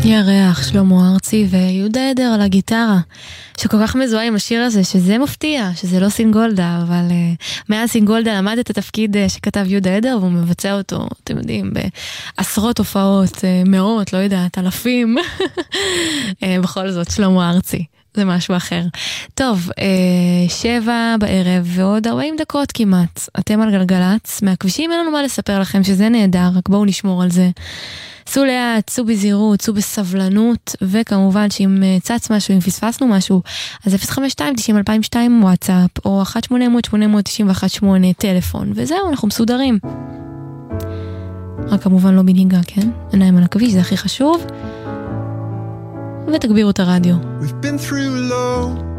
ירח, שלמה ארצי ויהודה עדר על הגיטרה, שכל כך מזוהה עם השיר הזה, שזה מפתיע, שזה לא סינגולדה, אבל מאז סינגולדה למד את התפקיד שכתב יהודה עדר, והוא מבצע אותו, אתם יודעים, בעשרות הופעות, מאות, לא יודעת, אלפים, בכל זאת, שלמה ארצי. זה משהו אחר. טוב, 7 בערב ועוד 40 דקות כמעט. אתם על גלגלץ, מהכבישים אין לנו מה לספר לכם שזה נהדר, רק בואו נשמור על זה. סעו לאט, סעו בזהירות, סעו בסבלנות, וכמובן שאם צץ משהו, אם פספסנו משהו, אז 052-90-2002 וואטסאפ, או 1-800-891-8 טלפון, וזהו, אנחנו מסודרים. רק כמובן לא בנהיגה, כן? עיניים על הכביש, זה הכי חשוב. ותגבירו את הרדיו. We've been through low